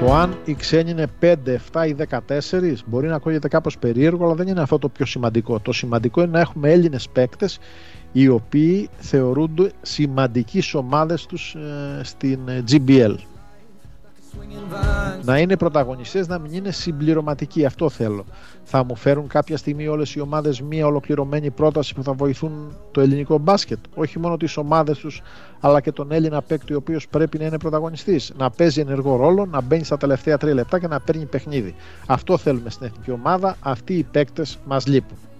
Το αν οι ξένοι είναι 5, 7 ή 14 μπορεί να ακούγεται κάπως περίεργο, αλλά δεν είναι αυτό το πιο σημαντικό. Το σημαντικό είναι να έχουμε Έλληνες παίκτες οι οποίοι θεωρούνται σημαντικοί στις ομάδες τους στην GBL. Να είναι πρωταγωνιστές, να μην είναι συμπληρωματικοί. Αυτό θέλω. Θα μου φέρουν κάποια στιγμή όλες οι ομάδες μια ολοκληρωμένη πρόταση που θα βοηθούν το ελληνικό μπάσκετ? Όχι μόνο τις ομάδες τους, αλλά και τον Έλληνα παίκτη, ο οποίος πρέπει να είναι πρωταγωνιστής, να παίζει ενεργό ρόλο, να μπαίνει στα τελευταία 3 λεπτά και να παίρνει παιχνίδι. Αυτό θέλουμε στην εθνική ομάδα. Αυτοί οι παίκτες μας λείπουν.